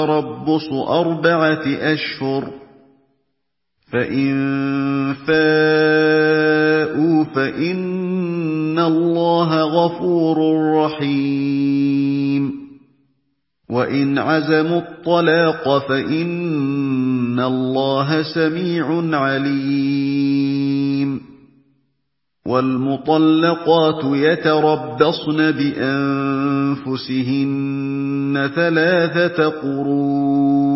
تَرَبُّصُ 4 أشهر ۖ فَإِن فَاءُوا فَإِنَّ اللَّهَ غَفُورٌ رَّحِيمٌ وَإِنْ عَزَمُوا الطَّلَاقَ فَإِنَّ اللَّهَ سَمِيعٌ عَلِيمٌ وَالْمُطَلَّقَاتُ يَتَرَبَّصْنَ بِأَنفُسِهِنَّ 3 قُرُوءٍ